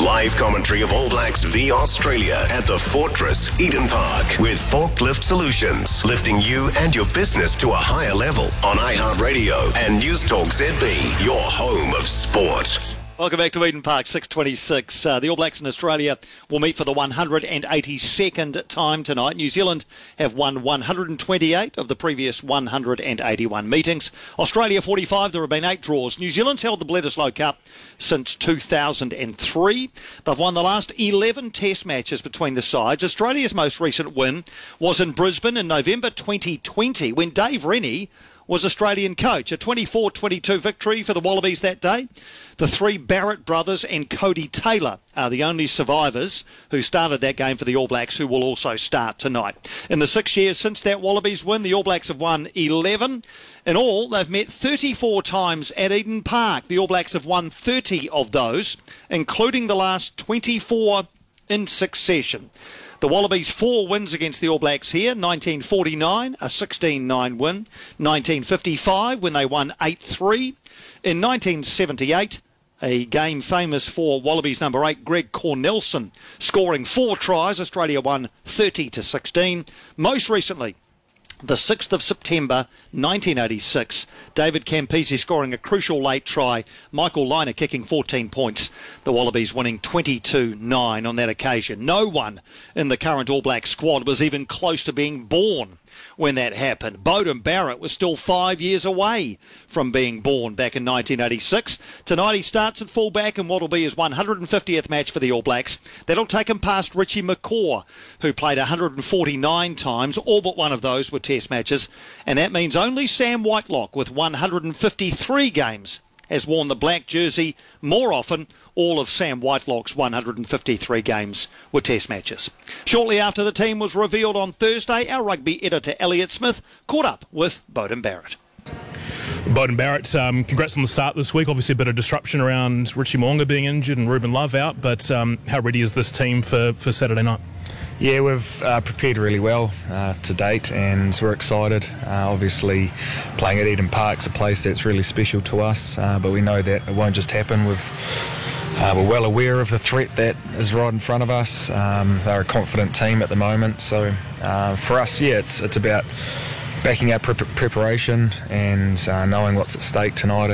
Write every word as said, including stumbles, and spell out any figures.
Live commentary of All Blacks v Australia at the Fortress, Eden Park, with Forklift Solutions, lifting you and your business to a higher level on iHeartRadio and News Talk Z B, your home of sport. Welcome back to Eden Park, six twenty-six. Uh, the All Blacks in Australia will meet for the one hundred eighty-second time tonight. New Zealand have won one hundred twenty-eight of the previous one hundred eighty-one meetings. Australia forty-five, there have been eight draws. New Zealand's held the Bledisloe Cup since two thousand three. They've won the last eleven test matches between the sides. Australia's most recent win was in Brisbane in November twenty twenty when Dave Rennie was Australian coach. A twenty-four twenty-two victory for the Wallabies that day. The three Barrett brothers and Cody Taylor are the only survivors who started that game for the All Blacks, who will also start tonight. In the six years since that Wallabies win, the All Blacks have won eleven. In all, they've met thirty-four times at Eden Park. The All Blacks have won thirty of those, including the last twenty-four in succession. The Wallabies' four wins against the All Blacks here: nineteen forty-nine, a sixteen nine win; nineteen fifty-five, when they won eight three; in nineteen seventy-eight, a game famous for Wallabies number eight, Greg Cornelsen, scoring four tries. Australia won thirty to sixteen. Most recently, the sixth of September nineteen eighty-six, David Campese scoring a crucial late try, Michael Lynagh kicking fourteen points, the Wallabies winning twenty-two nine on that occasion. No one in the current All Black squad was even close to being born when that happened. Beauden Barrett was still five years away from being born back in nineteen eighty-six. Tonight he starts at fullback in what will be his one hundred fiftieth match for the All Blacks. That'll take him past Richie McCaw, who played one hundred forty-nine times, all but one of those were test matches. And that means only Sam Whitelock, with one hundred fifty-three games, has worn the black jersey more often. All of Sam Whitelock's one hundred fifty-three games were test matches. Shortly after the team was revealed on Thursday, our rugby editor Elliot Smith caught up with Beauden Barrett. Beauden Barrett, um, congrats on the start this week. Obviously a bit of disruption around Richie Mo'unga being injured and Ruben Love out, but um, how ready is this team for, for Saturday night? Yeah, we've uh, prepared really well uh, to date, and we're excited. Uh, obviously, playing at Eden Park's a place that's really special to us, uh, but we know that it won't just happen. We've, uh, we're well aware of the threat that is right in front of us. Um, they're a confident team at the moment, so uh, for us, yeah, it's it's about backing our pre- preparation and uh, knowing what's at stake tonight